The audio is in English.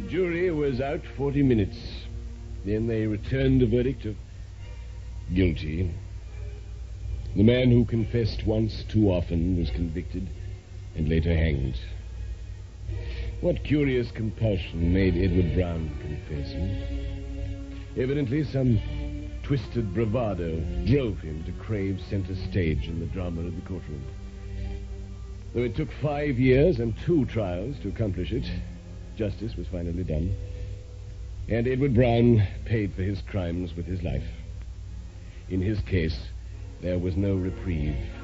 jury was out 40 minutes. Then they returned a verdict of guilty. The man who confessed once too often was convicted and later hanged. What curious compulsion made Edward Brown confess? Evidently some twisted bravado drove him to crave center stage in the drama of the courtroom. Though it took 5 years and 2 trials to accomplish it, justice was finally done, and Edward Brown paid for his crimes with his life. In his case, there was no reprieve.